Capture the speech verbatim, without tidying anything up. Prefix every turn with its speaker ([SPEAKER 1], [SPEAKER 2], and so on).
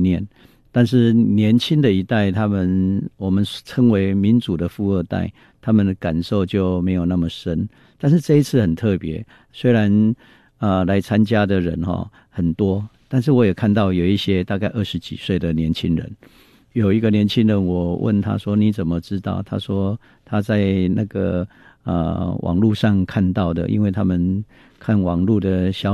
[SPEAKER 1] 念。但是年轻的一代，他们我们称为民主的富二代，他们的感受就没有那么深。但是这一次很特别，虽然呃来参加的人哈很多，但是我也看到有一些大概二十几岁的年轻人。有一个年轻人，我问他说：“你怎么知道？”他说他在那个呃网络上看到的，因为他们看网络的消